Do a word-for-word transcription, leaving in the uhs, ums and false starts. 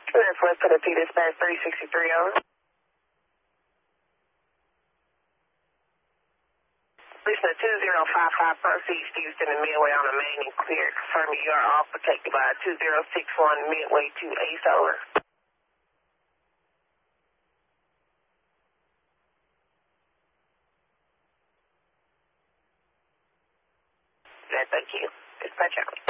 Northwest Tennessee Dispatch three sixty-three over. Listen to two zero five five, proceed Houston and Midway on the main and clear. Confirm you are all protected by two zero six one Midway to Ace over. Yeah, thank you. Dispatch out.